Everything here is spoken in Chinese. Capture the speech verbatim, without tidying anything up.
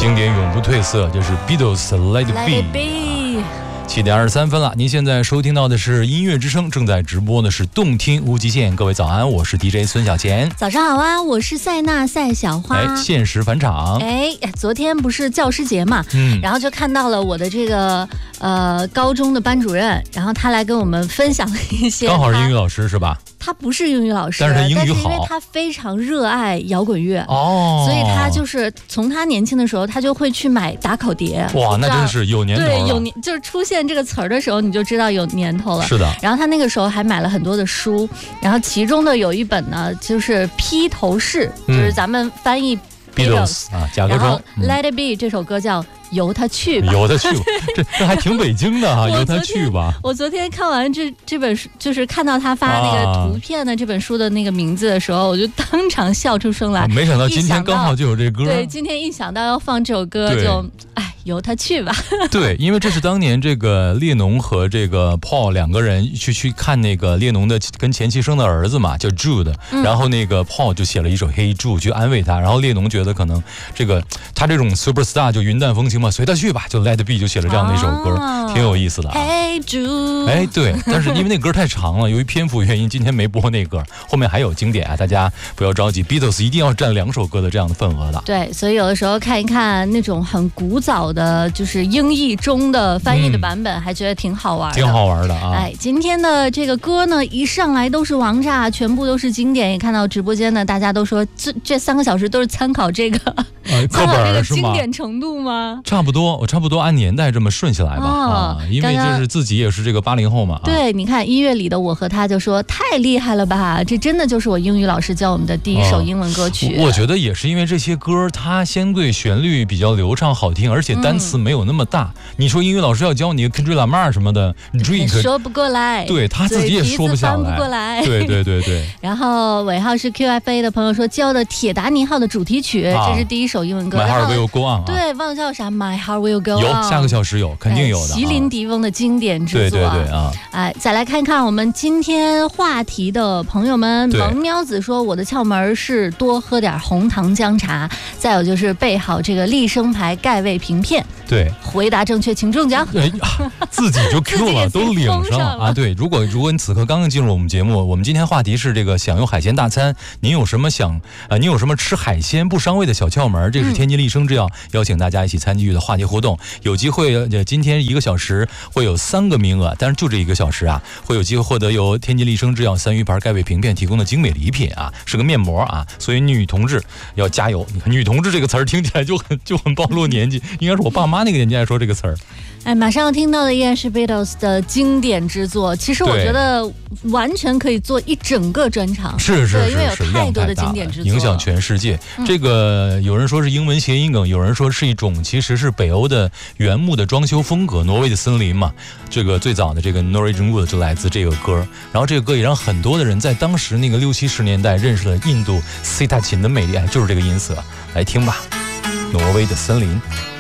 经典永不褪色，这是 Beatles Let It Let It Be。 七点二十三分了，您现在收听到的是音乐之声，正在直播的是动听无极限。各位早安，我是 D J 孙小贤。 早上好啊，我是塞纳赛小花。 哎，限时返场。 哎，昨天不是教师节嘛，嗯，然后就看到了我的这个呃高中的班主任，然后他来跟我们分享了一些。 刚好是英语老师是吧？ 他不是英语老师， 但是他英语好， 但是因为他非常热爱摇滚乐哦， 所以他就是从他年轻的时候，他就会去买打口碟。 哇，那真是有年头了。 对，有年就是出现这个词儿的时候，你就知道有年头了。 是的。 然后他那个时候还买了很多的书，然后其中的有一本呢，就是披头士，嗯、就是咱们翻译 Beatles 啊，甲壳虫。 嗯、Let It Be 这首歌叫。由他去吧， 由他去吧，这这还挺北京的啊！由他去吧。 我昨天看完这这本书，就是看到他发那个图片的这本书的那个名字的时候，我就当场笑出声来。 啊、没想到今天刚好就有这歌。 对，今天一想到要放这首歌，就哎，由他去吧。 对，因为这是当年这个列侬和这个 Paul 两个人去去看那个列侬的跟前妻生的儿子嘛，叫 Jude，、嗯、然后那个 Paul 就写了一首《Hey Jude》去安慰他，然后列侬觉得可能这个他这种 superstar 就云淡风轻。随他去吧，就 Let It Be 就写了这样的一首歌，哦、挺有意思的啊。 Hey Jude， 哎，对，但是因为那歌太长了，由于篇幅原因，今天没播那歌，后面还有经典啊，大家不要着急 ，Beatles 一定要占两首歌的这样的份额的。 对，所以有的时候看一看那种很古早的，就是英译中的翻译的版本，嗯、还觉得挺好玩的， 挺好玩的啊。 哎，今天的这个歌呢，一上来都是王炸，全部都是经典。也看到直播间呢，大家都说这这三个小时都是参考这个。 呃， 参考这个经典程度吗？ 差不多，我差不多按年代这么顺下来吧、哦、啊，因为就是自己也是这个八零后嘛。 对，啊、你看音乐里的我和他就说太厉害了吧，这真的就是我英语老师教我们的第一首英文歌曲。 哦、我觉得也是因为这些歌它相对旋律比较流畅好听，而且单词没有那么大。嗯、你说英语老师要教你 Kendrick Lamar 什么的 ，Drake 说不过来， 对他自己也说不下来， 不过来。 对对对对。 然后尾号是 Q F A 的朋友说教的《铁达尼号》的主题曲，啊、这是第一首英文歌。 有go on 啊， 对，忘了叫啥 ，My Heart Will Go On， 有下个小时有，肯定有的。 席琳迪翁的经典之作， 对对对啊！ 哎，再来看看我们今天话题的朋友们，萌喵子说我的窍门是多喝点红糖姜茶，再有就是备好这个利生牌钙胃平片。 对， 回答正确请中奖。 哎呀，自己就 Q 了，都领上了啊！对，如果如果你此刻刚刚进入我们节目，我们今天话题是这个享用海鲜大餐，您有什么想呃，您有什么吃海鲜不伤胃的小窍门？这是天津利生制药邀请大家一起参与的话题活动，有机会呃，今天一个小时会有三个名额，但是就这一个小时啊，会有机会获得由天津利生制药三鱼牌钙胃平片提供的精美礼品啊，是个面膜啊，所以女同志要加油。你看女同志这个词儿听起来就很就很暴露年纪，应该是我爸妈那个年纪爱说这个词儿。 哎，马上要听到的依然是 Beatles 的经典之作，其实我觉得完全可以做一整个专场， 是是是， 因为有太多的经典之作， 影响全世界。嗯、这个有人说是英文谐音梗，有人说是一种其实是北欧的原木的装修风格，挪威的森林嘛。这个最早的这个 Norwegian Wood 就来自这个歌，然后这个歌也让很多的人在当时那个六七十年代认识了印度西塔琴的美丽，就是这个音色，来听吧，挪威的森林。